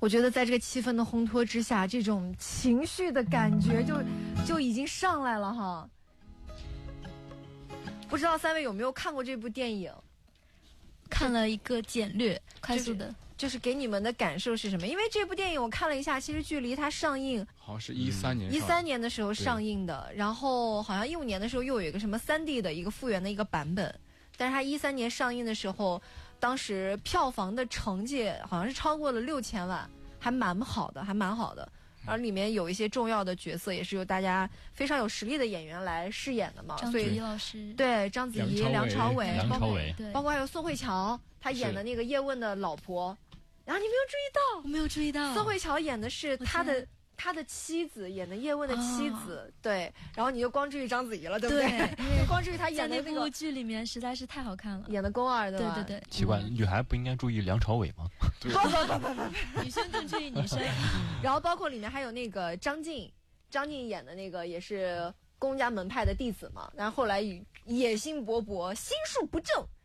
我觉得在这个气氛的烘托之下，这种情绪的感觉就已经上来了哈。不知道3位有没有看过这部电影？ 看了一个简略，快速的。 就是给你们的感受是什么？因为这部电影我看了一下，其实距离它上映好像是13年 ，13年的时候上映的，然后好像15年的时候又有一个什么3D 的一个复原的一个版本，但是它13年上映的时候，当时票房的成绩好像是超过了6000万，还蛮好的。而里面有一些重要的角色也是由大家非常有实力的演员来饰演的嘛， 章子怡老师， 对，章子怡、梁朝伟，包括还有宋慧乔，她演的那个叶问的老婆。然后你没有注意到？ 我没有注意到。 宋慧乔演的是他的妻子，演的叶问的妻子，对。然后你就光注意章子怡了，对不对？就光注意她演的那部剧里面实在是太好看了， 演的宫二，对吧？ 对。 奇怪，女孩不应该注意梁朝伟吗？ 不， 女生更注意女生。 然后包括里面还有那个张晋演的那个也是公家门派的弟子嘛，然后后来野心勃勃，心术不正。